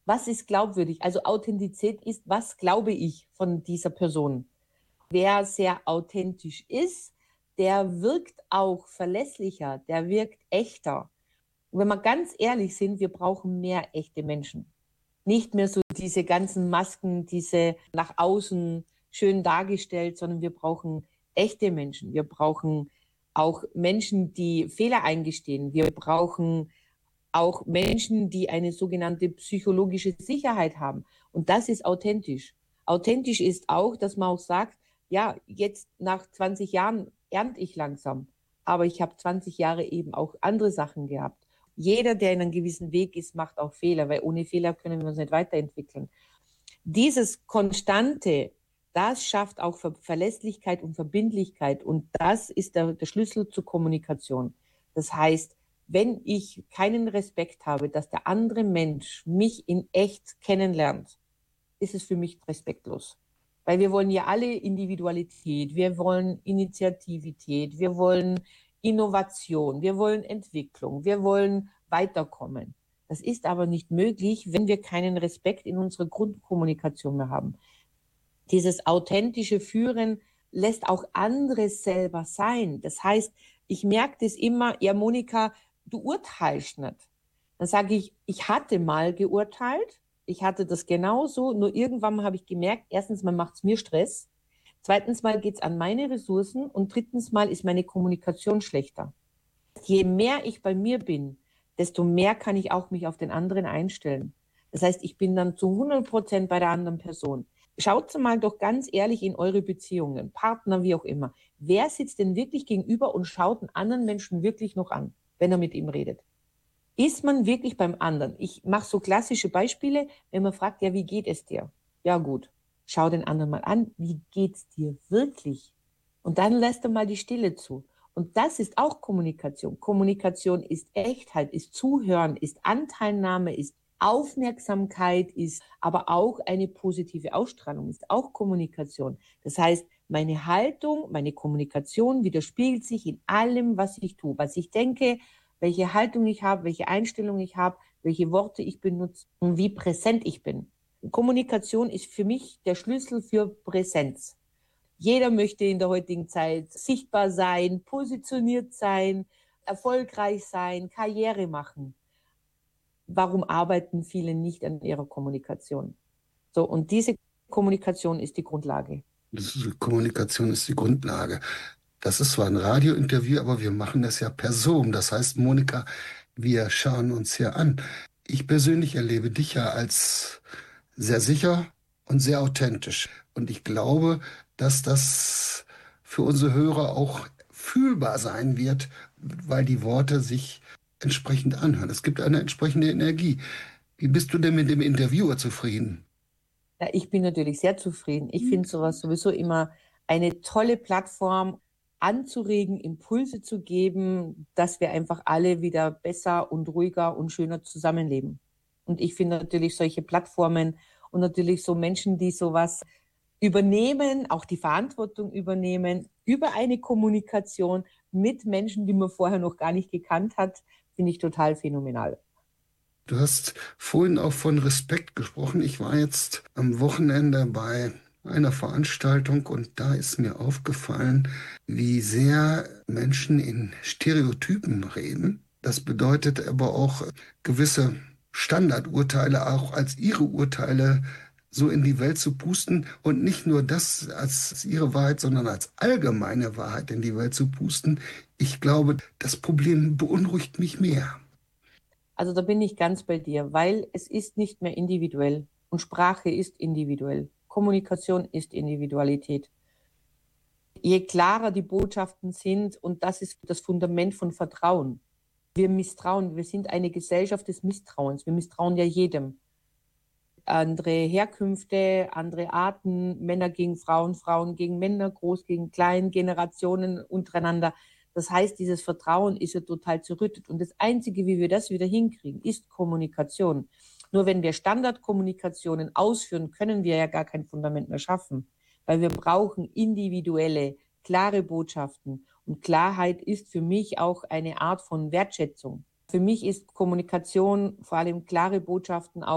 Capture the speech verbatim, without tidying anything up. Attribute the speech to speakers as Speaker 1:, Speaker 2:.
Speaker 1: Was ist glaubwürdig? Also Authentizität ist, was glaube ich von dieser Person? Wer sehr authentisch ist, der wirkt auch verlässlicher, der wirkt echter. Und wenn wir ganz ehrlich sind, wir brauchen mehr echte Menschen. Nicht mehr so diese ganzen Masken, diese nach außen schön dargestellt, sondern wir brauchen echte Menschen. Wir brauchen auch Menschen, die Fehler eingestehen. Wir brauchen auch Menschen, die eine sogenannte psychologische Sicherheit haben. Und das ist authentisch. Authentisch ist auch, dass man auch sagt, ja, jetzt nach zwanzig Jahren ernte ich langsam, aber ich habe zwanzig Jahre eben auch andere Sachen gehabt. Jeder, der in einem gewissen Weg ist, macht auch Fehler, weil ohne Fehler können wir uns nicht weiterentwickeln. Dieses Konstante, das schafft auch Verlässlichkeit und Verbindlichkeit und das ist der, der Schlüssel zur Kommunikation. Das heißt, wenn ich keinen Respekt habe, dass der andere Mensch mich in echt kennenlernt, ist es für mich respektlos. Weil wir wollen ja alle Individualität, wir wollen Initiativität, wir wollen Innovation, wir wollen Entwicklung, wir wollen weiterkommen. Das ist aber nicht möglich, wenn wir keinen Respekt in unserer Grundkommunikation mehr haben. Dieses authentische Führen lässt auch andere selber sein. Das heißt, ich merke das immer, ja Monika, du urteilst nicht. Dann sage ich, ich hatte mal geurteilt, ich hatte das genauso, nur irgendwann habe ich gemerkt, erstens mal macht es mir Stress, zweitens mal geht es an meine Ressourcen und drittens mal ist meine Kommunikation schlechter. Je mehr ich bei mir bin, desto mehr kann ich auch mich auf den anderen einstellen. Das heißt, ich bin dann zu hundert Prozent bei der anderen Person. Schaut mal doch ganz ehrlich in eure Beziehungen, Partner, wie auch immer. Wer sitzt denn wirklich gegenüber und schaut einen anderen Menschen wirklich noch an, wenn er mit ihm redet? Ist man wirklich beim anderen? Ich mache so klassische Beispiele, wenn man fragt, ja, wie geht es dir? Ja, gut. Schau den anderen mal an. Wie geht's dir wirklich? Und dann lässt er mal die Stille zu. Und das ist auch Kommunikation. Kommunikation ist Echtheit, ist Zuhören, ist Anteilnahme, ist Aufmerksamkeit, ist aber auch eine positive Ausstrahlung, ist auch Kommunikation. Das heißt, meine Haltung, meine Kommunikation widerspiegelt sich in allem, was ich tue, was ich denke, welche Haltung ich habe, welche Einstellung ich habe, welche Worte ich benutze und wie präsent ich bin. Kommunikation ist für mich der Schlüssel für Präsenz. Jeder möchte in der heutigen Zeit sichtbar sein, positioniert sein, erfolgreich sein, Karriere machen. Warum arbeiten viele nicht an ihrer Kommunikation? So, und diese Kommunikation ist die Grundlage.
Speaker 2: Diese Kommunikation ist die Grundlage. Das ist zwar ein Radiointerview, aber wir machen das ja per Zoom. Das heißt, Monika, wir schauen uns hier an. Ich persönlich erlebe dich ja als sehr sicher und sehr authentisch. Und ich glaube, dass das für unsere Hörer auch fühlbar sein wird, weil die Worte sich entsprechend anhören. Es gibt eine entsprechende Energie. Wie bist du denn mit dem Interviewer zufrieden?
Speaker 1: Ja, ich bin natürlich sehr zufrieden. Ich finde sowas sowieso immer eine tolle Plattform, anzuregen, Impulse zu geben, dass wir einfach alle wieder besser und ruhiger und schöner zusammenleben. Und ich finde natürlich solche Plattformen und natürlich so Menschen, die sowas übernehmen, auch die Verantwortung übernehmen über eine Kommunikation mit Menschen, die man vorher noch gar nicht gekannt hat, finde ich total phänomenal.
Speaker 2: Du hast vorhin auch von Respekt gesprochen. Ich war jetzt am Wochenende bei einer Veranstaltung und da ist mir aufgefallen, wie sehr Menschen in Stereotypen reden. Das bedeutet aber auch gewisse Standardurteile auch als ihre Urteile so in die Welt zu pusten und nicht nur das als ihre Wahrheit, sondern als allgemeine Wahrheit in die Welt zu pusten. Ich glaube, das Problem beunruhigt mich mehr.
Speaker 1: Also da bin ich ganz bei dir, weil es ist nicht mehr individuell und Sprache ist individuell. Kommunikation ist Individualität. Je klarer die Botschaften sind, und das ist das Fundament von Vertrauen. Wir misstrauen, wir sind eine Gesellschaft des Misstrauens. Wir misstrauen ja jedem. Andere Herkünfte, andere Arten, Männer gegen Frauen, Frauen gegen Männer, groß gegen klein, Generationen untereinander. Das heißt, dieses Vertrauen ist ja total zerrüttet. Und das Einzige, wie wir das wieder hinkriegen, ist Kommunikation. Nur wenn wir Standardkommunikationen ausführen, können wir ja gar kein Fundament mehr schaffen, weil wir brauchen individuelle, klare Botschaften. Und Klarheit ist für mich auch eine Art von Wertschätzung. Für mich ist Kommunikation, vor allem klare Botschaften, auch